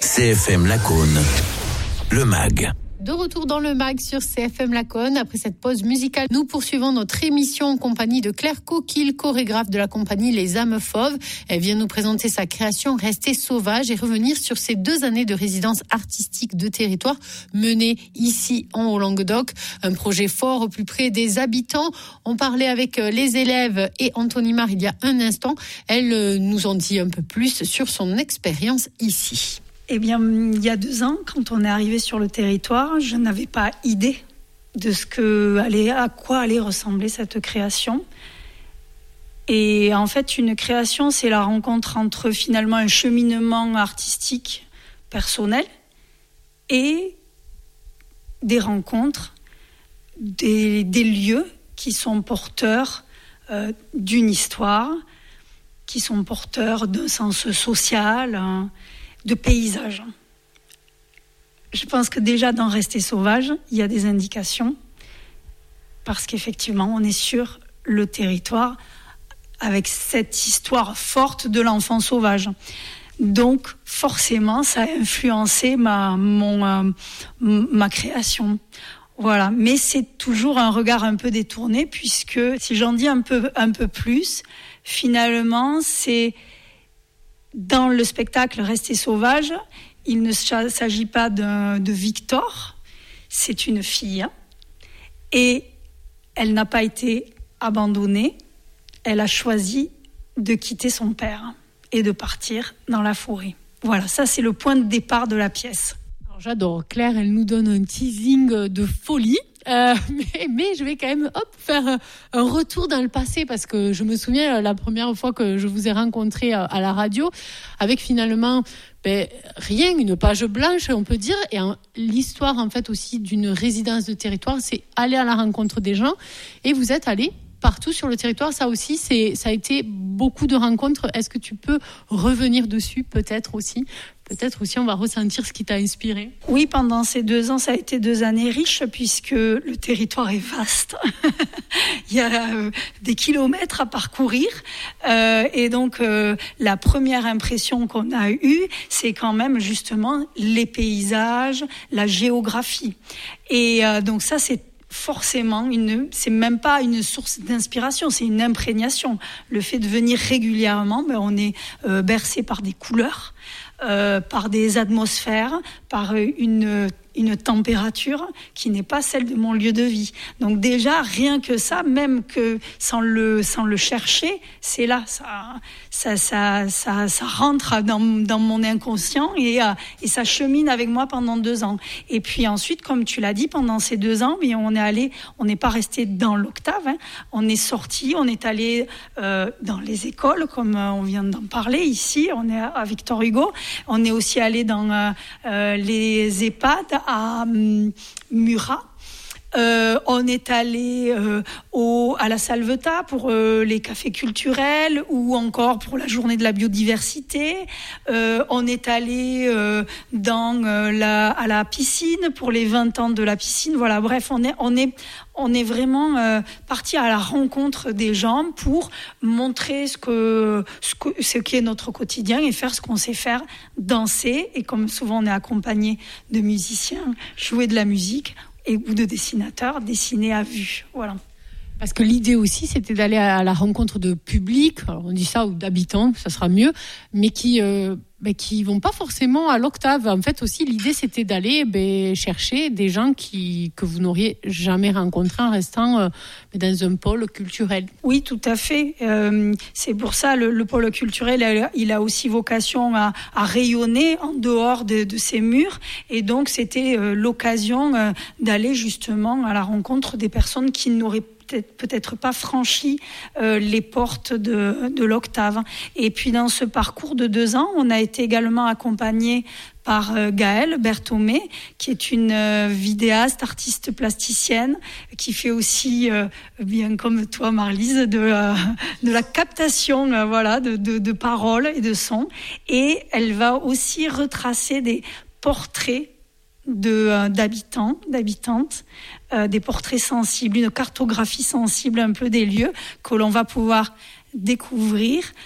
CFM Lacaune, le MAG. De retour dans le MAG sur CFM Lacaune. Après cette pause musicale, nous poursuivons notre émission en compagnie de Claire Coquille, chorégraphe de la compagnie Les Âmes Fauves. Elle vient nous présenter sa création Rester sauvage et revenir sur ses 2 années de résidence artistique de territoire menée ici en Haut-Languedoc. Un projet fort au plus près des habitants. On parlait avec les élèves et Anthony Marr il y a un instant. Elle nous en dit un peu plus sur son expérience ici. Eh bien, il y a 2 ans, quand on est arrivé sur le territoire, je n'avais pas idée de à quoi allait ressembler cette création. Et en fait, une création, c'est la rencontre entre finalement un cheminement artistique personnel et des rencontres, des lieux qui sont porteurs d'une histoire, qui sont porteurs d'un sens social, de paysage. Je pense que déjà dans Rester sauvage, il y a des indications parce qu'effectivement, on est sur le territoire avec cette histoire forte de l'enfant sauvage. Donc, forcément, ça a influencé ma création. Voilà, mais c'est toujours un regard un peu détourné puisque, si j'en dis un peu plus, finalement, c'est dans le spectacle Rester sauvage, il ne s'agit pas de Victor, c'est une fille. Et elle n'a pas été abandonnée, elle a choisi de quitter son père et de partir dans la forêt. Voilà, ça c'est le point de départ de la pièce. Alors, j'adore, Claire, elle nous donne un teasing de folie. Mais je vais quand même faire un retour dans le passé parce que je me souviens la première fois que je vous ai rencontré à la radio avec finalement rien, une page blanche on peut dire, et l'histoire en fait aussi d'une résidence de territoire, c'est aller à la rencontre des gens et vous êtes allé partout sur le territoire. Ça aussi, ça a été beaucoup de rencontres. Est-ce que tu peux revenir dessus peut-être aussi, on va ressentir ce qui t'a inspiré. Oui, pendant ces 2 ans, ça a été 2 années riches puisque le territoire est vaste. Il y a des kilomètres à parcourir. Et donc, la première impression qu'on a eue, c'est quand même justement les paysages, la géographie. Et donc ça, c'est forcément c'est même pas une source d'inspiration, c'est une imprégnation. Le fait de venir régulièrement, on est bercé par des couleurs, par des atmosphères, par une température qui n'est pas celle de mon lieu de vie. Donc déjà, rien que ça, même que sans le chercher, c'est là, ça rentre dans mon inconscient et ça chemine avec moi pendant 2 ans. Et puis ensuite, comme tu l'as dit, pendant ces 2 ans, on n'est pas resté dans l'octave, on est sorti, on est allé dans les écoles, comme on vient d'en parler ici, on est à Victor Hugo, on est aussi allé dans les EHPAD à Murat. On est allé à la Salvetat pour les cafés culturels ou encore pour la journée de la biodiversité. On est allé à la piscine pour les 20 ans de la piscine. Voilà, bref, on est vraiment parti à la rencontre des gens pour montrer ce qu'est notre quotidien et faire ce qu'on sait faire, danser. Et comme souvent on est accompagné de musiciens, jouer de la musique ou de dessinateurs, dessiner à vue. Voilà. Parce que l'idée aussi, c'était d'aller à la rencontre de public, alors on dit ça, ou d'habitants, ça sera mieux, mais qui vont pas forcément à l'octave. En fait, aussi, l'idée, c'était d'aller chercher des gens que vous n'auriez jamais rencontrés en restant dans un pôle culturel. Oui, tout à fait. C'est pour ça, le pôle culturel, il a aussi vocation à rayonner en dehors de ces murs. Et donc, c'était l'occasion d'aller justement à la rencontre des personnes qui n'auraient peut-être pas franchi les portes de l'octave. Et puis dans ce parcours de 2 ans, on a été également accompagné par Gaëlle Berthomé, qui est une vidéaste, artiste plasticienne, qui fait aussi, bien comme toi Marlise, de la captation de paroles et de sons. Et elle va aussi retracer des portraits d'habitants, d'habitantes, des portraits sensibles, une cartographie sensible un peu des lieux que l'on va pouvoir découvrir